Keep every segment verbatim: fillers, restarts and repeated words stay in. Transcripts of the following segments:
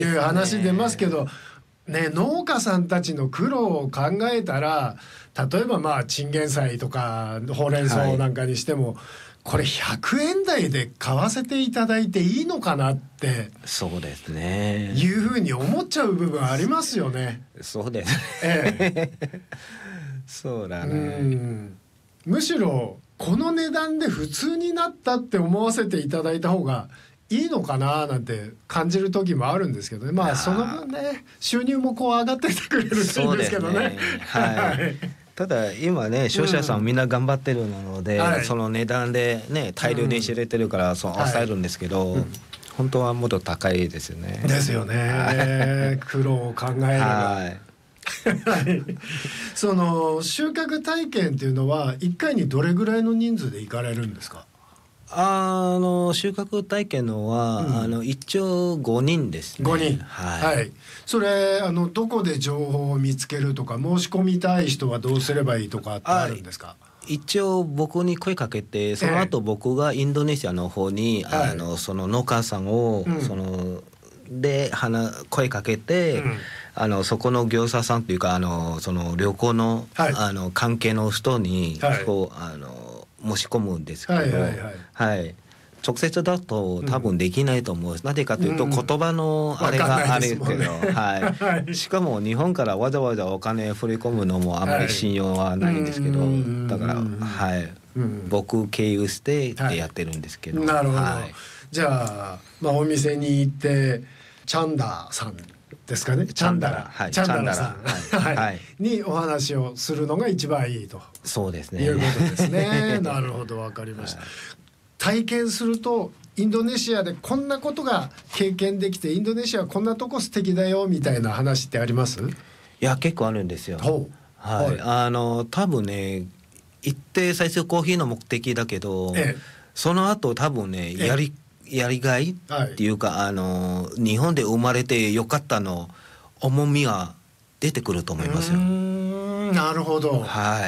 いう話出ますけど、ね、農家さんたちの苦労を考えたら、例えばまあチンゲン菜とかほうれん草なんかにしても、はい、これひゃくえん台で買わせていただいていいのかなってそうですねいうふうに思っちゃう部分ありますよね。 そうですね、 ええ、 そうだね。 うんむしろこの値段で普通になったって思わせていただいた方がいいのかななんて感じる時もあるんですけどね。まあその分ね収入もこう上がっててくれるといいんですけどね。 ねはい、ただ今ね消費者さんみんな頑張ってるので、うん、その値段でね大量に知れてるからそう抑えるんですけど、はいうん、本当はもっと高いですよね。 ですよね。苦労を考えれば。はいその収穫体験っていうのはいっかいにどれぐらいの人数で行かれるんですか？ あの収穫体験のは、うん、あの一応ごにんですね。 ごにん、はい、はい、それあのどこで情報を見つけるとか申し込みたい人はどうすればいいとかってあるんですか？ 一応僕に声かけてその後僕がインドネシアの方に、えー、あのその農家さんを、はい、そので声かけて、うん、あのそこの業者さんというかあのその旅行の、はい、あの関係の人に、はい、こうあの申し込むんですけど、はいはいはいはい、直接だと多分できないと思う、うん、なぜかというと言葉のあれがあるけど、うんねはい、しかも日本からわざわざお金振り込むのもあまり信用はないんですけど、はい、だから、はいうん、僕経由してやってるんですけど、 はい、なるほど、はい、じゃあ、まあ、お店に行ってチャンダーさんですかねチャンダラ、はい、チャンダラさん、はいはい、にお話をするのが一番いいとそうですねいうことですねなるほど分かりました、はい、体験するとインドネシアでこんなことが経験できてインドネシアはこんなとこ素敵だよみたいな話ってあります？ いや結構あるんですよ、はいはい、あの多分ね行って最初コーヒーの目的だけど、ええ、その後多分ねやり、ええやりがいっていうか、はい、あの日本で生まれてよかったの重みが出てくると思いますよ。うーんなるほど、はい、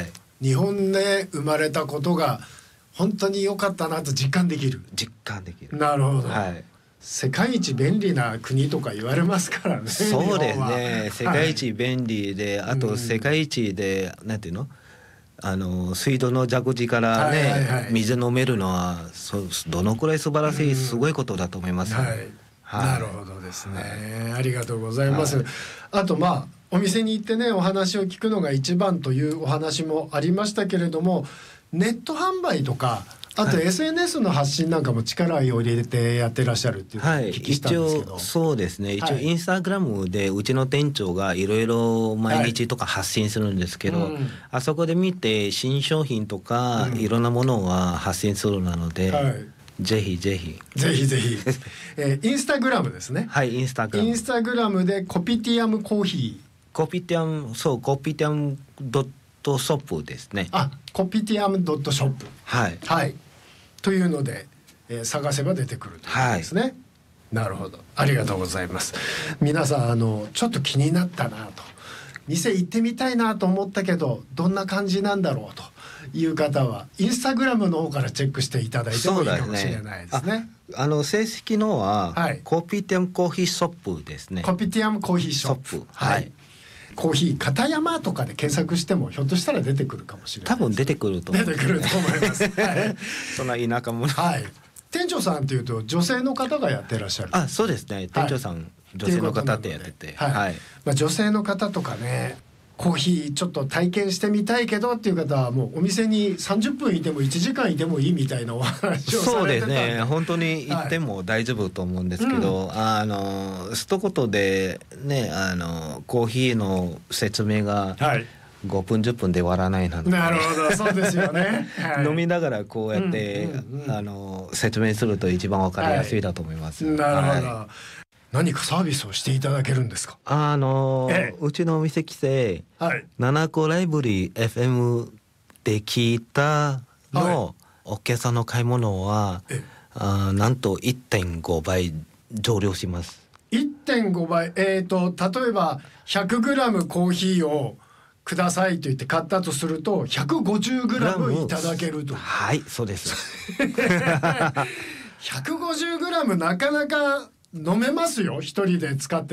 日本で生まれたことが本当に良かったなと実感できる実感できるなるほど、はい、世界一便利な国とか言われますからねそうですね世界一便利で、はい、あと世界一でなんていうのあの水道の蛇口からね、はいはいはい、水飲めるのはそどのくらい素晴らしいすごいことだと思います、ねはいはい、なるほどですね、はい、ありがとうございます、はい、あとまあお店に行ってねお話を聞くのが一番というお話もありましたけれどもネット販売とかあと エスエヌエス の発信なんかも力を入れてやってらっしゃるっていうのをお聞きしたんですけど、 はい、一応そうですね一応インスタグラムでうちの店長がいろいろ毎日とか発信するんですけど、はいうん、あそこで見て新商品とかいろんなものは発信するなので、はい、ぜひぜひぜひぜひ、えー、インスタグラムですねはいインスタグラムインスタグラムでコピティアムコーヒーコピティアムそうコピティアムドットショップですねあコピティアムドットショップはいはいというので、えー、探せば出てくるということですね、はい、なるほどありがとうございます皆さんあのちょっと気になったなと店行ってみたいなと思ったけどどんな感じなんだろうという方はインスタグラムの方からチェックしていただいてもいいかもしれないですね。 あの正式のは、はい、コピティアムコーヒーショップですね。 コピティアムコーヒーショップ、はい、はい、コーヒー片山とかで検索してもひょっとしたら出てくるかもしれない、 多分出てくると思う出てくると思います、はい、 そんな田舎者、 はい、店長さんっていうと女性の方がやってらっしゃる。 あそうですね店長さん、はい、女性の方ってやってて、はいはい、 まあ、女性の方とかねコーヒーちょっと体験してみたいけどっていう方はもうお店にさんじゅっぷんいてもいちじかんいてもいいみたいなお話をされてたんで。 そうですね本当に行っても大丈夫と思うんですけど、はい、あの一言でねあのコーヒーの説明が、はいごふんじゅっぷんで終わらないなので、 なるほどそうですよね、 はい、飲みながらこうやって、うんうんうん、あの説明すると一番わかりやすいだと思います、 はい、なるほど、はい、何かサービスをしていただけるんですか。 あのええ、うちのお店来て、はい、ナナコライブリー エフエム で聞いたのお客さんの買い物は、ええ、あなんと いってんご 倍増量します。 いってんご 倍、えーと例えば ひゃくグラム コーヒーをくださいと言って買ったとすると ひゃくごじゅうグラム いただけると。 はいそうですひゃくごじゅうグラム なかなか飲めますよ一人で使って